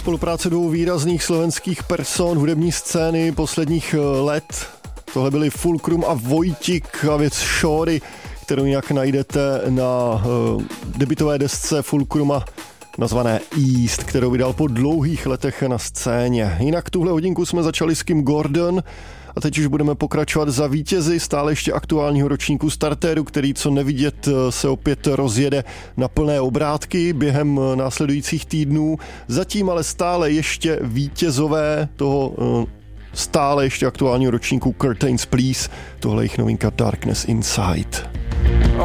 spolupráce dvou výrazných slovenských person hudební scény posledních let. Tohle byli Fulcrum a Vojtik a věc Šóry, kterou jinak najdete na debutové desce Fulcruma nazvané East, kterou vydal po dlouhých letech na scéně. Jinak tuhle hodinku jsme začali s Kim Gordon a teď už budeme pokračovat za vítězi stále ještě aktuálního ročníku Startéru, který co nevidět se opět rozjede na plné obrátky během následujících týdnů. Zatím ale stále ještě vítězové toho stále ještě aktuálního ročníku Curtains Please. Tohle je jejich novinka Darkness Inside.